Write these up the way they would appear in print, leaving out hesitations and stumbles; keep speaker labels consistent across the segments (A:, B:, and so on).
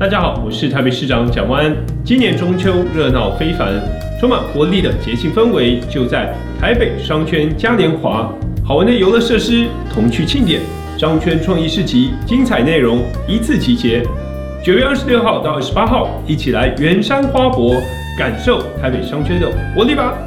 A: 大家好，我是台北市长蒋万安。今年中秋热闹非凡，充满活力的节庆氛围就在台北商圈嘉年华，好玩的游乐设施、童趣庆典、商圈创意市集，精彩内容一次集结。9月26号到28号，一起来圆山花博，感受台北商圈的活力吧！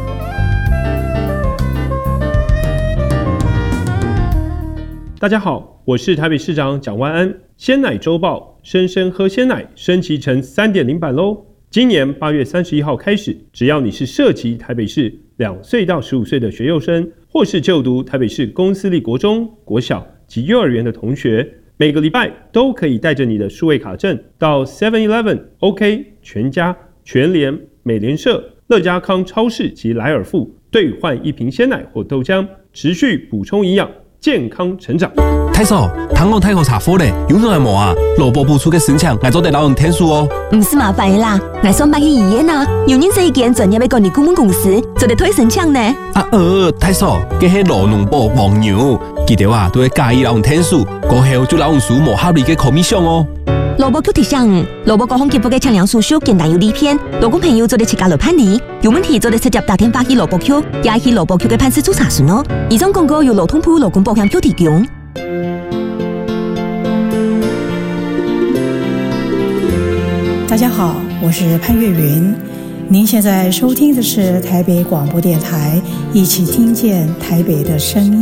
A: 大家好，我是台北市长蒋万安。鲜奶周报，生生喝鲜奶升级成 3.0 版咯。今年8月31号开始，只要你是涉及台北市2岁到15岁的学幼生，或是就读台北市公私立国中、国小及幼儿园的同学，每个礼拜都可以带着你的数位卡证到 7-Eleven、OK、全家、全联、美联社、乐家康超市及莱尔富兑换1瓶鲜奶或豆浆，持续补充营养，健康成长。
B: 太嫂，糖我太好查甫咧，有啥无啊？萝卜补出嘅申请，我做得老人天数哦。
C: 唔是麻烦啦，我上班去医院啊，有认识一间专业嘅管理顾问公司，做得推申请呢。
B: 太嫂，佢係罗农部黄牛，記得啊，都會介意老人天數，過後就老人數無合理嘅 commission 哦。
C: 蘿蔔 Q 提醒，蘿蔔各項節目嘅測量叔叔簡單有利片，勞工朋友做得切價來判理，有問題做得直接打電話去蘿蔔 Q，也去蘿蔔 Q 嘅辦事處查詢哦。以上廣告由勞通部勞工保險局提供。
D: 大家好，我是潘越云。您现在收听的是台北广播电台，一起听见台北的声音。